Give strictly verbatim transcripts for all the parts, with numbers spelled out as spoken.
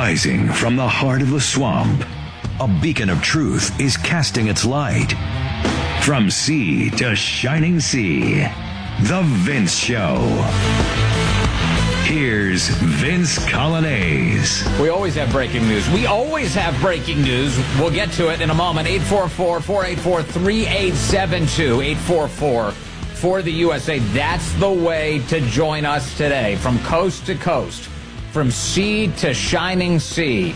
Rising from the heart of the swamp, a beacon of truth is casting its light. From sea to shining sea, The Vince Show. Here's Vince Coglianese. We always have breaking news. We always have breaking news. We'll get to it in a moment. eight four four, four eight four, three eight seven two. eight four four for the U S A. That's the way to join us today. From coast to coast. From sea to shining sea.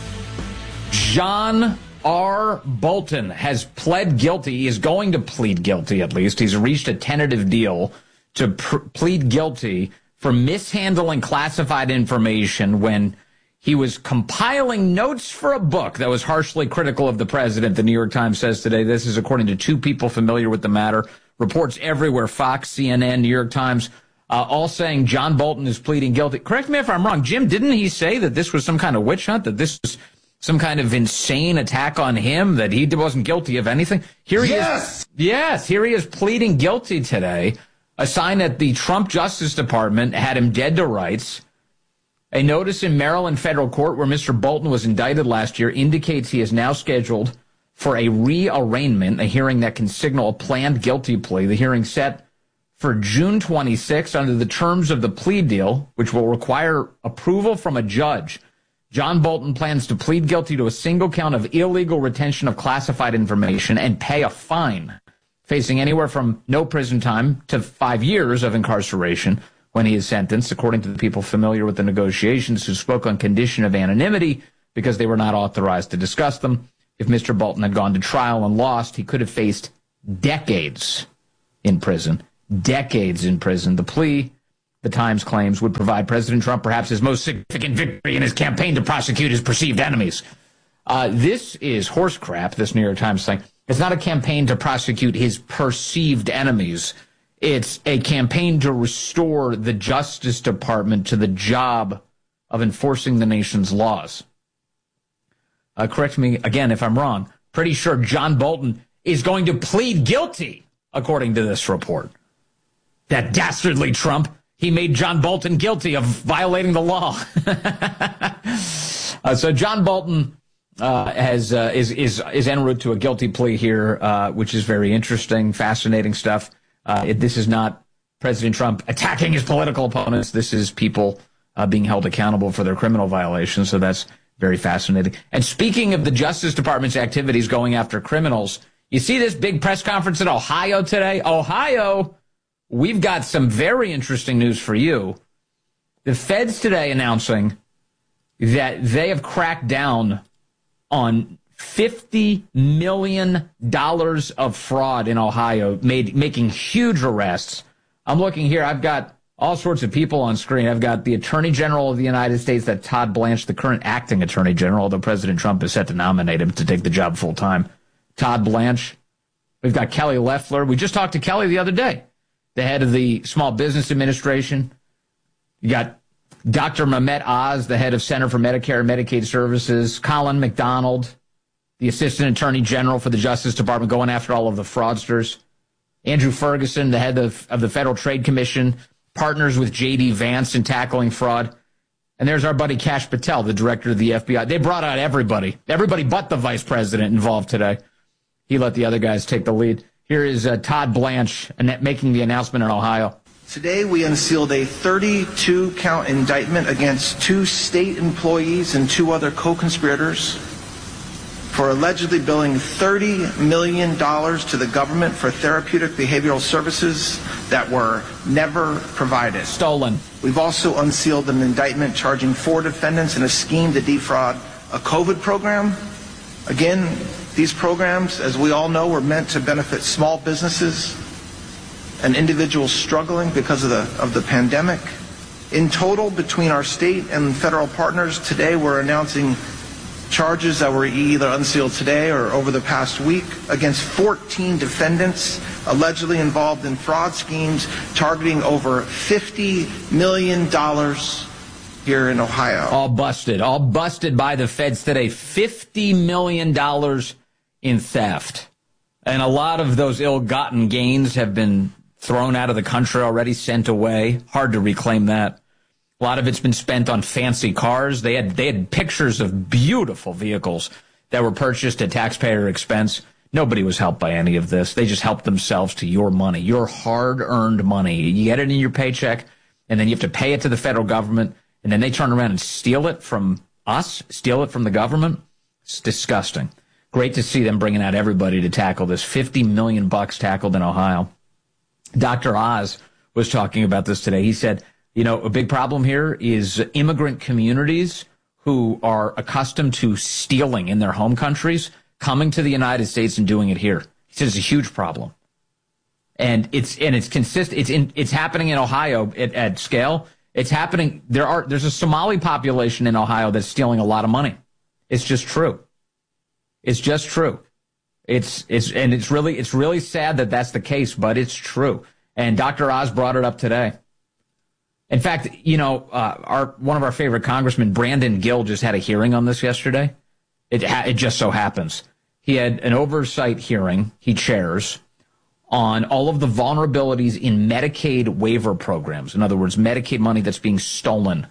John R. Bolton has pled guilty. He is going to plead guilty, at least. He's reached a tentative deal to pr- plead guilty for mishandling classified information when he was compiling notes for a book that was harshly critical of the president, the New York Times says today. This is according to two people familiar with the matter. Reports everywhere, Fox, C N N, New York Times, uh, all saying John Bolton is pleading guilty. Correct me if I'm wrong. Jim, didn't he say that this was some kind of witch hunt, that this was some kind of insane attack on him, that he wasn't guilty of anything? Here he yes! is. Yes, here he is pleading guilty today. A sign at the Trump Justice Department had him dead to rights. A notice in Maryland federal court where Mister Bolton was indicted last year indicates he is now scheduled for a rearraignment, a hearing that can signal a planned guilty plea. The hearing set for June twenty-sixth under the terms of the plea deal, which will require approval from a judge. John Bolton plans to plead guilty to a single count of illegal retention of classified information and pay a fine, facing anywhere from no prison time to five years of incarceration when he is sentenced, according to the people familiar with the negotiations who spoke on condition of anonymity because they were not authorized to discuss them. If Mister Bolton had gone to trial and lost, he could have faced decades in prison. Decades in prison. The plea, the Times claims, would provide President Trump perhaps his most significant victory in his campaign to prosecute his perceived enemies. Uh, this is horse crap, this New York Times thing. It's not a campaign to prosecute his perceived enemies. It's a campaign to restore the Justice Department to the job of enforcing the nation's laws. Uh, correct me again if I'm wrong. Pretty sure John Bolton is going to plead guilty, according to this report. That dastardly Trump, he made John Bolton guilty of violating the law. uh, so John Bolton uh, has uh, is is is en route to a guilty plea here, uh, which is very interesting, fascinating stuff. Uh, it, this is not President Trump attacking his political opponents. This is people uh, being held accountable for their criminal violations. So that's very fascinating. And speaking of the Justice Department's activities going after criminals, you see this big press conference in Ohio today? Ohio, we've got some very interesting news for you. The feds today announcing that they have cracked down on fifty million dollars of fraud in Ohio, made making huge arrests. I'm looking here. I've got all sorts of people on screen. I've got the Attorney General of the United States, that Todd Blanche, the current acting Attorney General, although President Trump is set to nominate him to take the job full time. Todd Blanche. We've got Kelly Loeffler. We just talked to Kelly the other day, the head of the Small Business Administration. You got Doctor Mehmet Oz, the head of Center for Medicare and Medicaid Services. Colin McDonald, the Assistant Attorney General for the Justice Department, going after all of the fraudsters. Andrew Ferguson, the head of, of the Federal Trade Commission, partners with J D Vance in tackling fraud. And there's our buddy Kash Patel, the director of the F B I. They brought out everybody, everybody but the vice president involved today. He let the other guys take the lead. Here is uh, Todd Blanche making the announcement in Ohio. Today we unsealed a thirty-two count indictment against two state employees and two other co-conspirators for allegedly billing thirty million dollars to the government for therapeutic behavioral services that were never provided. Stolen. We've also unsealed an indictment charging four defendants in a scheme to defraud a COVID program. Again, these programs, as we all know, were meant to benefit small businesses and individuals struggling because of the, of the pandemic. In total, between our state and federal partners, today we're announcing charges that were either unsealed today or over the past week against fourteen defendants allegedly involved in fraud schemes targeting over fifty million dollars here in Ohio. All busted. All busted by the feds today. fifty million dollars in theft. And a lot of those ill-gotten gains have been thrown out of the country already, sent away. Hard to reclaim that. A lot of it's been spent on fancy cars. They had they had pictures of beautiful vehicles that were purchased at taxpayer expense. Nobody was helped by any of this. They just helped themselves to your money, your hard-earned money. You get it in your paycheck, and then you have to pay it to the federal government, and then they turn around and steal it from us, steal it from the government. It's disgusting. Great to see them bringing out everybody to tackle this. fifty million bucks tackled in Ohio. Doctor Oz was talking about this today. He said, you know, a big problem here is immigrant communities who are accustomed to stealing in their home countries, coming to the United States and doing it here. He says it's a huge problem. And it's and it's consistent. It's in, it's happening in Ohio at, at scale. It's happening. There are there's a Somali population in Ohio that's stealing a lot of money. It's just true. It's just true. It's it's and it's really it's really sad that that's the case, but it's true. And Doctor Oz brought it up today. In fact, you know, uh, our one of our favorite congressmen, Brandon Gill, just had a hearing on this yesterday. It ha- it just so happens he had an oversight hearing he chairs on all of the vulnerabilities in Medicaid waiver programs. In other words, Medicaid money that's being stolen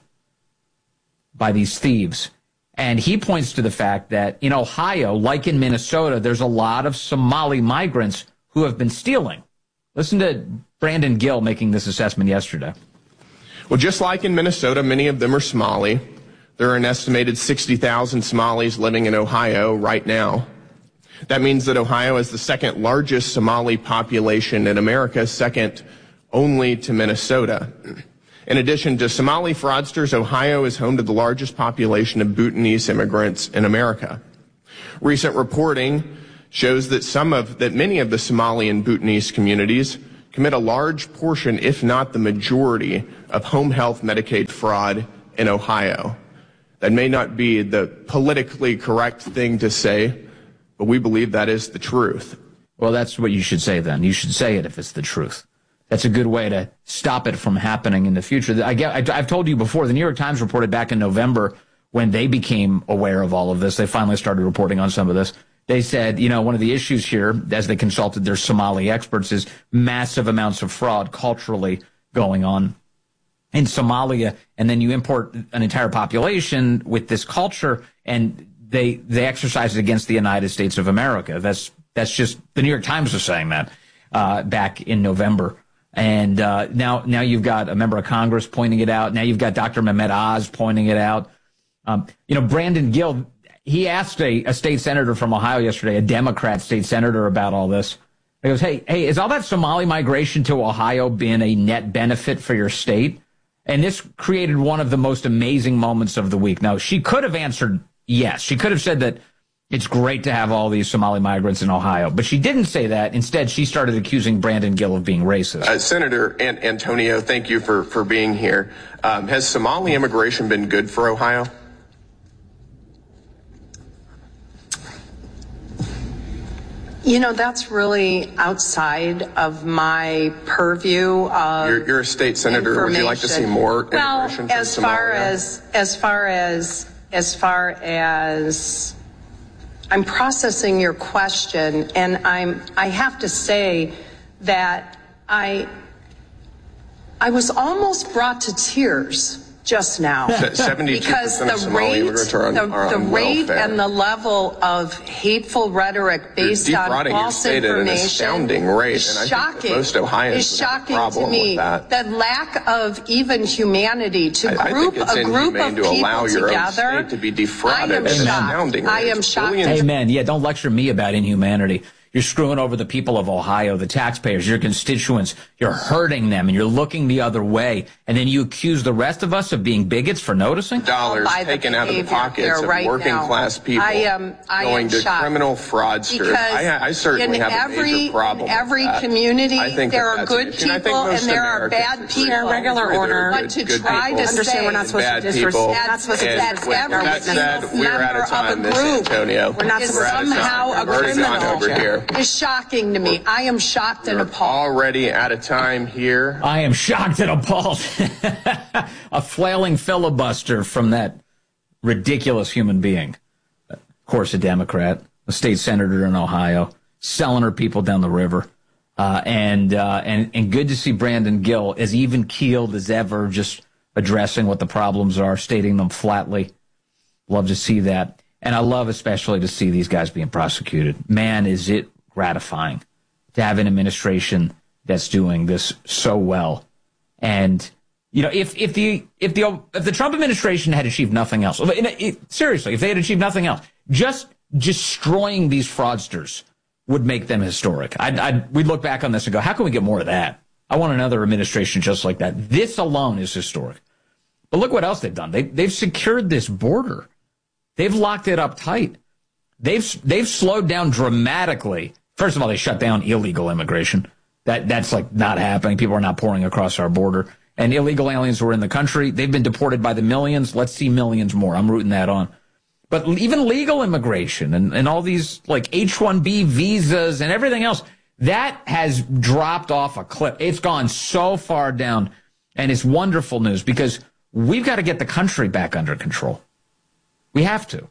by these thieves. And he points to the fact that in Ohio, like in Minnesota, there's a lot of Somali migrants who have been stealing. Listen to Brandon Gill making this assessment yesterday. Well, just like in Minnesota, many of them are Somali. There are an estimated sixty thousand Somalis living in Ohio right now. That means that Ohio is the second largest Somali population in America, second only to Minnesota. In addition to Somali fraudsters, Ohio is home to the largest population of Bhutanese immigrants in America. Recent reporting shows that some of, that many of the Somali and Bhutanese communities commit a large portion, if not the majority, of home health Medicaid fraud in Ohio. That may not be the politically correct thing to say, but we believe that is the truth. Well, that's what you should say then. You should say it if it's the truth. That's a good way to stop it from happening in the future. I get, I've told you before, the New York Times reported back in November when they became aware of all of this. They finally started reporting on some of this. They said, you know, one of the issues here, as they consulted their Somali experts, is massive amounts of fraud culturally going on in Somalia. And then you import an entire population with this culture, and they they exercise it against the United States of America. That's that's just, the New York Times was saying that uh, back in November. And uh, now now you've got a member of Congress pointing it out. Now you've got Doctor Mehmet Oz pointing it out. Um, you know, Brandon Gill, he asked a, a state senator from Ohio yesterday, a Democrat state senator, about all this. He goes, hey, hey, is all that Somali migration to Ohio been a net benefit for your state? And this created one of the most amazing moments of the week. Now, she could have answered yes. She could have said that it's great to have all these Somali migrants in Ohio, but she didn't say that. Instead, she started accusing Brandon Gill of being racist. Uh, Senator An- Antonio, thank you for, for being here. Um, has Somali immigration been good for Ohio? You know, that's really outside of my purview of You're, you're a state senator. Would you like to see more well, immigration from as far Somalia? as as far as as far as I'm processing your question, and I'm I have to say that I I was almost brought to tears just now because the rate, the, the rate and the level of hateful rhetoric based on false information is shocking. Is shocking to me. The lack of even humanity to group a group of people together. I am shocked. I am shocked. Amen. Yeah, don't lecture me about inhumanity. You're screwing over the people of Ohio, the taxpayers, your constituents. You're hurting them, and you're looking the other way. And then you accuse the rest of us of being bigots for noticing? Dollars taken out of the pockets of right working now. class people I am, I going am to shocked. criminal fraudsters. I, I certainly in have every, a major problem in every with that. community, I think there that are that's good an people and, and there are bad people. Regular order. But to try to understand say we're not supposed to disrespect. That's, that's, that's every that said, single we're out member of time, of a Miz group Antonio. We're not is we're somehow a criminal over here. is shocking to me. I am shocked and We're appalled. already out of time here. I am shocked and appalled. A flailing filibuster from that ridiculous human being. Of course, a Democrat, a state senator in Ohio, selling her people down the river. Uh, and, uh, and, and good to see Brandon Gill as even keeled as ever, just addressing what the problems are, stating them flatly. Love to see that. And I love especially to see these guys being prosecuted. Man, is it gratifying to have an administration that's doing this so well. And, you know, if, if the if the if the Trump administration had achieved nothing else, seriously, if they had achieved nothing else, just destroying these fraudsters would make them historic. I'd, I'd, we'd look back on this and go, how can we get more of that? I want another administration just like that. This alone is historic. But look what else they've done. They, they've secured this border. They've locked it up tight. They've they've slowed down dramatically. First of all, they shut down illegal immigration. That that's like not happening. People are not pouring across our border. And illegal aliens who are in the country, they've been deported by the millions. Let's see millions more. I'm rooting that on. But even legal immigration and, and all these like H one B visas and everything else, that has dropped off a cliff. It's gone so far down. And it's wonderful news because we've got to get the country back under control. We have to.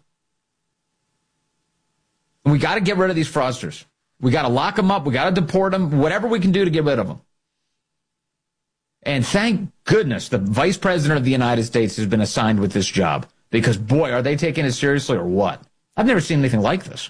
We got to get rid of these fraudsters. We got to lock them up. We got to deport them. Whatever we can do to get rid of them. And thank goodness the Vice President of the United States has been assigned with this job. Because, boy, are they taking it seriously or what? I've never seen anything like this.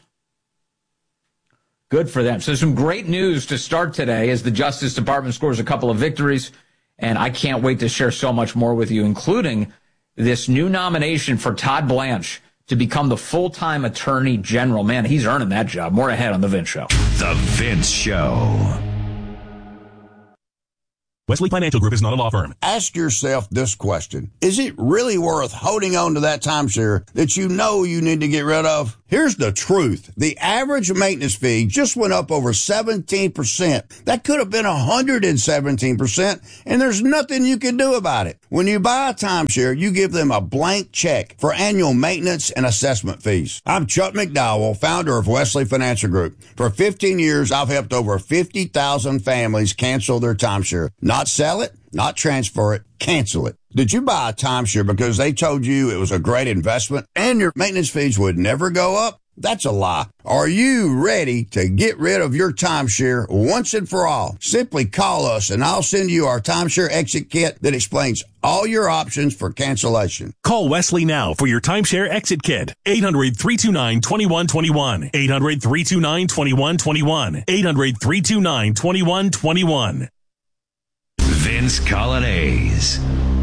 Good for them. So some great news to start today as the Justice Department scores a couple of victories. And I can't wait to share so much more with you, including this new nomination for Todd Blanche to become the full-time Attorney General. Man, he's earning that job. More ahead on The Vince Show. The Vince Show. Wesley Financial Group is not a law firm. Ask yourself this question. Is it really worth holding on to that timeshare that you know you need to get rid of? Here's the truth. The average maintenance fee just went up over seventeen percent. That could have been one hundred seventeen percent, and there's nothing you can do about it. When you buy a timeshare, you give them a blank check for annual maintenance and assessment fees. I'm Chuck McDowell, founder of Wesley Financial Group. For fifteen years, I've helped over fifty thousand families cancel their timeshare. Not sell it, not transfer it, cancel it. Did you buy a timeshare because they told you it was a great investment and your maintenance fees would never go up? That's a lie. Are you ready to get rid of your timeshare once and for all? Simply call us and I'll send you our timeshare exit kit that explains all your options for cancellation. Call Wesley now for your timeshare exit kit. eight hundred, three two nine, two one two one. eight hundred, three two nine, two one two one. eight hundred, three two nine, two one two one. Vince Colonnese.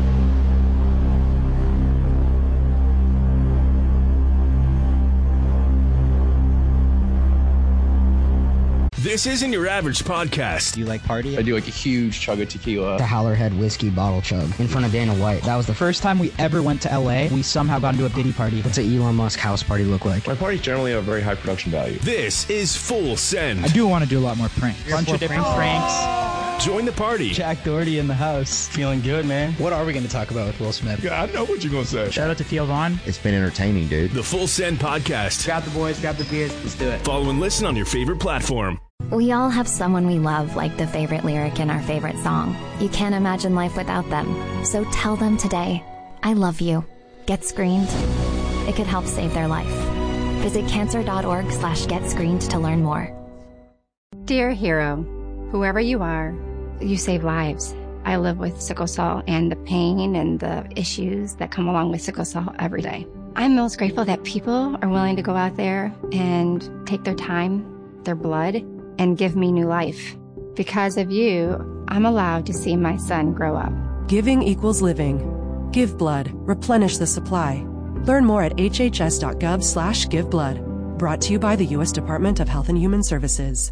This isn't your average podcast. Do you like party? I do like a huge chug of tequila. The Howlerhead whiskey bottle chug in front of Dana White. That was the first time we ever went to L A. We somehow got into a Diddy party. What's an Elon Musk house party look like? My parties generally have very high production value. This is Full Send. I do want to do a lot more pranks. A bunch of different pranks. pranks. Join the party. Jack Doherty in the house. Feeling good, man. What are we going to talk about with Will Smith? Yeah, I know what you're going to say. Shout out to Theo Vaughn. It's been entertaining, dude. The Full Send podcast. Grab the boys, grab the beers. Let's do it. Follow and listen on your favorite platform. We all have someone we love, like the favorite lyric in our favorite song. You can't imagine life without them. So tell them today, I love you. Get screened. It could help save their life. Visit cancer.org slash get screened to learn more. Dear hero, whoever you are, you save lives. I live with sickle cell and the pain and the issues that come along with sickle cell every day. I'm most grateful that people are willing to go out there and take their time, their blood, and give me new life. Because of you, I'm allowed to see my son grow up. Giving equals living. Give blood. Replenish the supply. Learn more at hhs.gov slash give blood. Brought to you by the U S Department of Health and Human Services.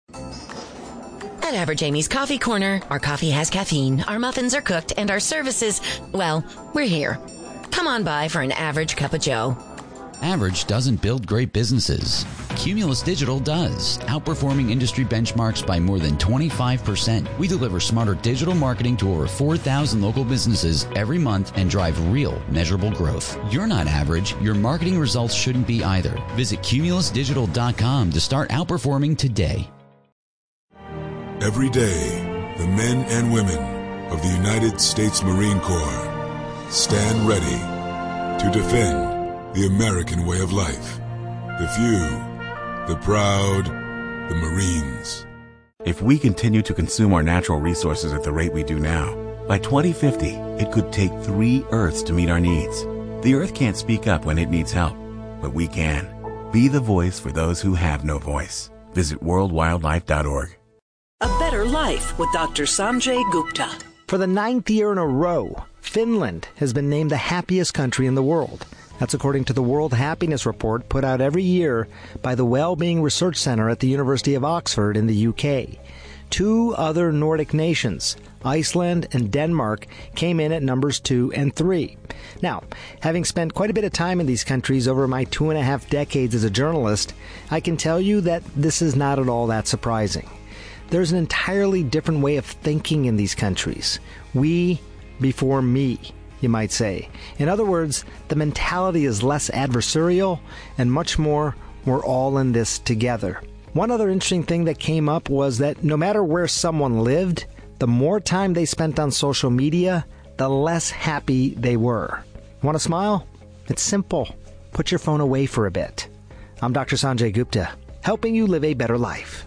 At Average Amy's Coffee Corner, our coffee has caffeine, our muffins are cooked, and our services, well, we're here. Come on by for an average cup of joe. Average doesn't build great businesses. Cumulus Digital does, outperforming industry benchmarks by more than twenty-five percent. We deliver smarter digital marketing to over four thousand local businesses every month and drive real, measurable growth. You're not average. Your marketing results shouldn't be either. Visit cumulus digital dot com to start outperforming today. Every day, the men and women of the United States Marine Corps stand ready to defend the American way of life. The few, the proud, the Marines. If we continue to consume our natural resources at the rate we do now, By twenty fifty, it could take three Earths to meet our needs. The Earth can't speak up when it needs help, but we can. Be the voice for those who have no voice. Visit world wildlife dot org. A better life with Doctor Sanjay Gupta. For the ninth year in a row, Finland has been named the happiest country in the world. That's according to the World Happiness Report put out every year by the Wellbeing Research Center at the University of Oxford in the U K. Two other Nordic nations, Iceland and Denmark, came in at numbers two and three. Now, having spent quite a bit of time in these countries over my two and a half decades as a journalist, I can tell you that this is not at all that surprising. There's an entirely different way of thinking in these countries. We before me, you might say. In other words, the mentality is less adversarial and much more, we're all in this together. One other interesting thing that came up was that no matter where someone lived, the more time they spent on social media, the less happy they were. Want to smile? It's simple. Put your phone away for a bit. I'm Doctor Sanjay Gupta, helping you live a better life.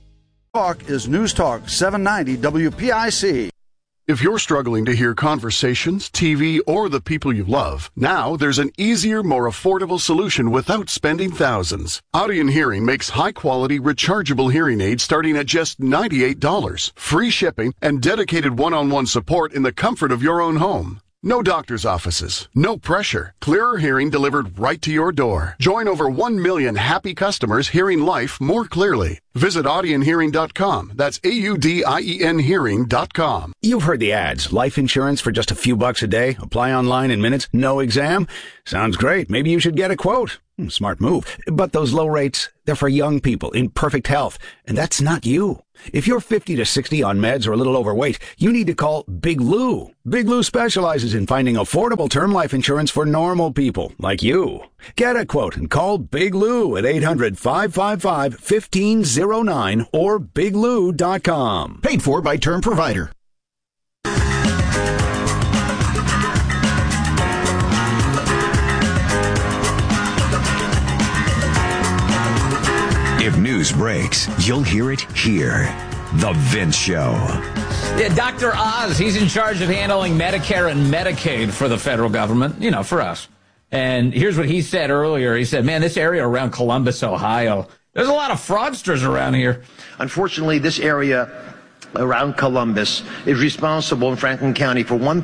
Talk is News Talk seven ninety W P I C. If you're struggling to hear conversations, T V, or the people you love, now there's an easier, more affordable solution without spending thousands. Audien Hearing makes high-quality, rechargeable hearing aids starting at just ninety-eight dollars, free shipping, and dedicated one-on-one support in the comfort of your own home. No doctor's offices, no pressure. Clearer hearing delivered right to your door. Join over one million happy customers hearing life more clearly. Visit audien hearing dot com. That's A U D I E N hearing dot com. You've heard the ads. Life insurance for just a few bucks a day. Apply online in minutes. No exam. Sounds great. Maybe you should get a quote. Smart move. But those low rates, they're for young people in perfect health. And that's not you. If you're fifty to sixty on meds or a little overweight, you need to call Big Lou. Big Lou specializes in finding affordable term life insurance for normal people like you. Get a quote and call Big Lou at eight hundred, five five five, one five zero nine or big lou dot com. Paid for by Term Provider. If news breaks, you'll hear it here. The Vince Show. Yeah, Doctor Oz, he's in charge of handling Medicare and Medicaid for the federal government, you know, for us. And here's what he said earlier. He said, man, this area around Columbus, Ohio, there's a lot of fraudsters around here. Unfortunately, this area around Columbus is responsible in Franklin County for one